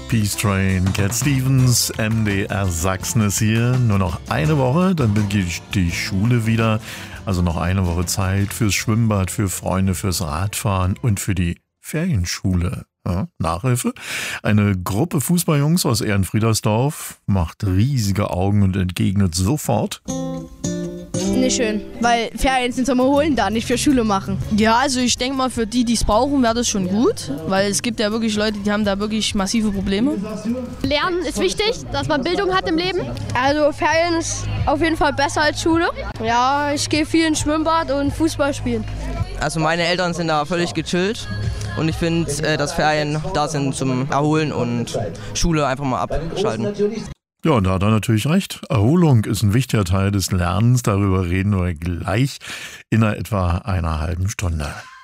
Peace Train, Cat Stevens, MDR Sachsen ist hier. Nur noch eine Woche, dann beginnt die Schule wieder. Also noch eine Woche Zeit fürs Schwimmbad, für Freunde, fürs Radfahren und für die Ferienschule. Ja, Nachhilfe. Eine Gruppe Fußballjungs aus Ehrenfriedersdorf macht riesige Augen und entgegnet sofort: Nicht schön, weil Ferien sind zum Erholen da, nicht für Schule machen. Ja, also ich denke mal, für die, die es brauchen, wäre das schon gut, weil es gibt ja wirklich Leute, die haben da wirklich massive Probleme. Lernen ist wichtig, dass man Bildung hat im Leben. Also Ferien ist auf jeden Fall besser als Schule. Ja, ich gehe viel ins Schwimmbad und Fußball spielen. Also meine Eltern sind da völlig gechillt und ich finde, dass Ferien da sind zum Erholen und Schule einfach mal abschalten. Ja, und da hat er natürlich recht. Erholung ist ein wichtiger Teil des Lernens. Darüber reden wir gleich in etwa einer halben Stunde.